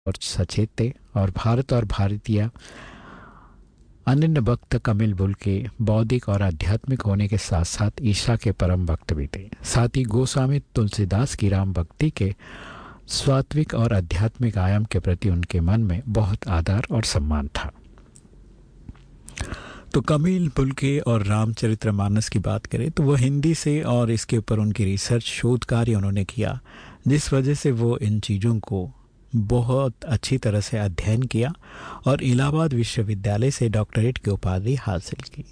और सचेत थे और भारत और भारतीय अनन्य भक्त कमिल बुल के बौद्धिक और आध्यात्मिक होने के साथ साथ ईशा के परम भक्त भी थे। साथ ही गोस्वामी तुलसीदास की राम भक्ति के सात्विक और आध्यात्मिक आयाम के प्रति उनके मन में बहुत आदर और सम्मान था। तो कमिल बुल्के और रामचरितमानस की बात करें तो वो हिंदी से और इसके ऊपर उनकी रिसर्च शोध कार्य उन्होंने किया, जिस वजह से वो इन चीज़ों को बहुत अच्छी तरह से अध्ययन किया और इलाहाबाद विश्वविद्यालय से डॉक्टरेट की उपाधि हासिल की।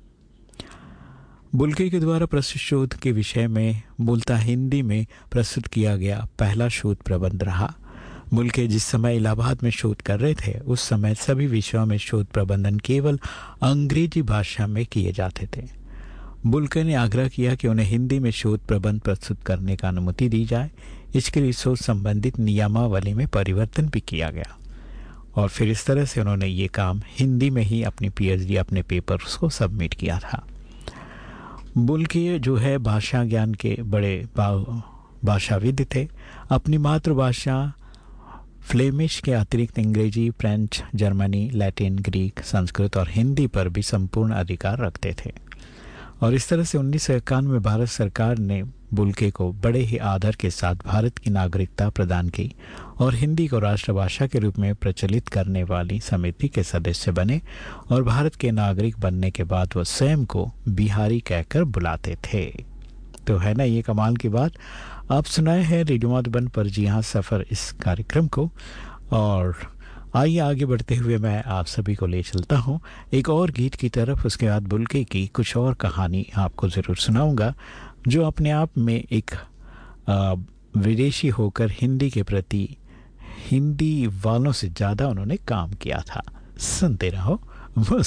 बुल्के के द्वारा प्रस्तुत शोध के विषय में मूलतः हिंदी में प्रस्तुत किया गया पहला शोध प्रबंध रहा। बुल्के जिस समय इलाहाबाद में शोध कर रहे थे उस समय सभी विषयों में शोध प्रबंधन केवल अंग्रेजी भाषा में किए जाते थे। बुल्के ने आग्रह किया कि उन्हें हिंदी में शोध प्रबंध प्रस्तुत करने का अनुमति दी जाए। इसके लिए शोध संबंधित नियमावली में परिवर्तन भी किया गया और फिर इस तरह से उन्होंने ये काम हिंदी में ही अपनी पीएचडी अपने पेपर्स को सबमिट किया था। बुल्के जो है भाषा ज्ञान के बड़े भाषाविद थे। अपनी मातृभाषा फ्लेमिश के अतिरिक्त अंग्रेजी, French, Germany, Latin, Greek, Sanskrit और हिंदी पर भी संपूर्ण अधिकार रखते थे और इस तरह से 1991 में भारत सरकार ने बुल्के को बड़े ही आदर के साथ भारत की नागरिकता प्रदान की और हिंदी को राष्ट्रभाषा के रूप में प्रचलित करने वाली समिति के सदस्य बने और भारत के नागरिक बनने के बाद वह स्वयं को बिहारी कहकर बुलाते थे। तो है ना ये कमाल की बात। आप सुनाए हैं रेडियो मधुबन पर जी हाँ सफ़र इस कार्यक्रम को, और आइए आगे बढ़ते हुए मैं आप सभी को ले चलता हूँ एक और गीत की तरफ। उसके बाद बुल्के की कुछ और कहानी आपको ज़रूर सुनाऊंगा जो अपने आप में एक विदेशी होकर हिंदी के प्रति हिंदी वालों से ज़्यादा उन्होंने काम किया था। सुनते रहो